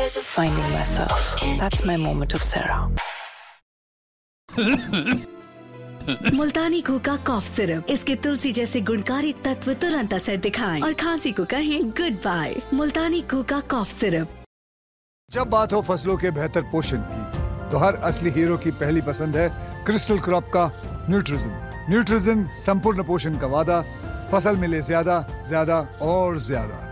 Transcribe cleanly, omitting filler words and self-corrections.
finding myself. That's my moment of Sarah. Multani घोका cough syrup, इसके तुलसी जैसे गुणकारी तत्व तुरंत असर दिखाएं और खांसी को कहें गुड बाय। मुल्तानी घोका कॉफ सिरप। जब बात हो फसलों के बेहतर पोषण की, तो हर असली हीरो की पहली पसंद है क्रिस्टल क्रॉप का न्यूट्रिजन। न्यूट्रिजन संपूर्ण पोषण का वादा, फसल मिले ज्यादा, ज्यादा और ज्यादा।